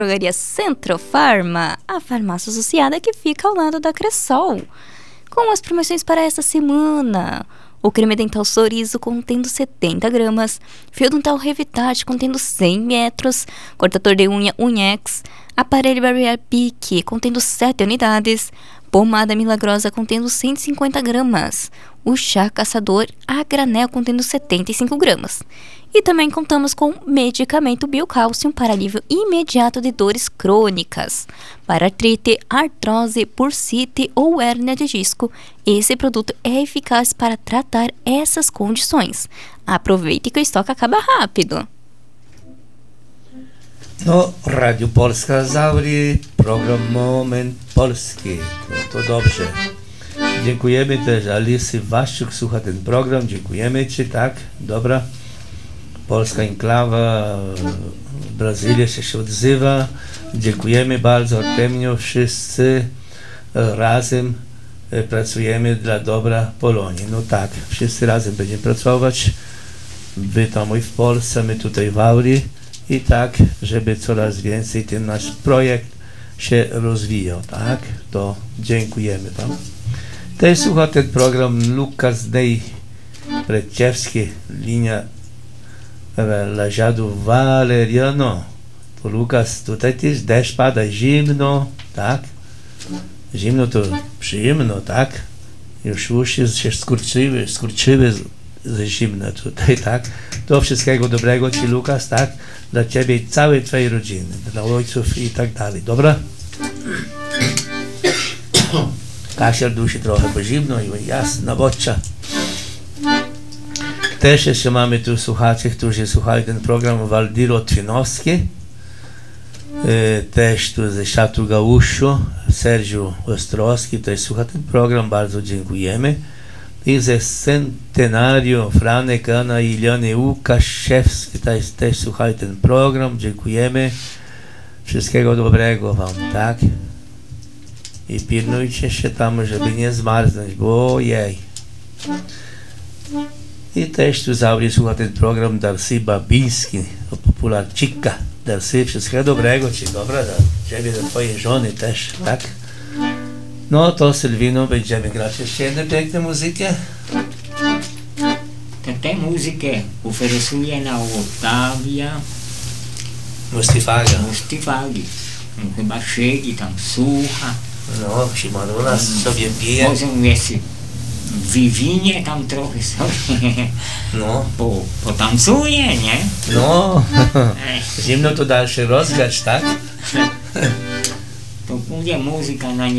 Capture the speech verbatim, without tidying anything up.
Drogaria Centrofarma, a farmácia associada que fica ao lado da Cressol. Com as promoções para esta semana: o creme dental Sorriso contendo setenta gramas, fio dental Revitate contendo cem metros, cortador de unha Unhex, aparelho Barrier Pique contendo sete unidades, pomada milagrosa contendo cento e cinquenta gramas, o chá caçador a granel contendo setenta e cinco gramas. E também contamos com medicamento Biocálcium para alívio imediato de dores crônicas, para artrite, artrose, bursite ou hérnia de disco. Esse produto é eficaz para tratar essas condições. Aproveite que o estoque acaba rápido. No, Radio Polska Zauri, program Moment Polski. No to dobrze. Dziękujemy też Alisy Waszczuk, słucha ten program. Dziękujemy Ci, tak? Dobra. Polska Enklawa, Brazylia się, się odzywa. Dziękujemy bardzo, Artemio. Wszyscy razem pracujemy dla dobra Polonii. No tak, wszyscy razem będziemy pracować. Wy tam i w Polsce, my tutaj w Auri. I tak, żeby coraz więcej ten nasz projekt się rozwijał, tak? To dziękujemy Wam. Też słucha ten program Lukas Dej Preciewski, linia Laziadu Valeriano. To Lukas, tutaj też deszcz pada, zimno, tak? Zimno to przyjemno, tak? Już uszy się skurczyły, skurczyły ze zimna tutaj, tak? To wszystkiego dobrego Ci, Lukas, tak? Dla Ciebie i całej Twojej rodziny, dla ojców i tak dalej, dobra? Kaszel dusi trochę, bo zimno i jasna bocza. Też jeszcze mamy tu słuchaczy, którzy słuchali ten program, Waldiro Twinowski, e, też tu ze Szatu Gałuszu, Sergiu Ostrowski, też słucha ten program, bardzo dziękujemy. I ze Centenario, Franek, Anna i Iliony Łukaszewski też, też słuchali ten program, dziękujemy. Wszystkiego dobrego Wam, tak? I pilnujcie się tam, żeby nie zmarznąć, bo jej. I też tu Zauri słucha ten program Darcy Babiński, popularcika. Darcy, wszystkiego dobrego Ci, dobra, dla Ciebie, dla Twojej żony też, tak? No to Sylwino, będziemy grać jeszcze jedną piękną muzykę. Tę muzykę oferuje na Otawia Mustifaga. Mustifagi. No, chyba siedzi tam, słucha. No, Szymon u nas sobie pije. Może jest wywinie tam trochę sobie. No. Po, potancuje, nie? No. Zimno to dalszy rozgrać, tak? To będzie muzyka na nie.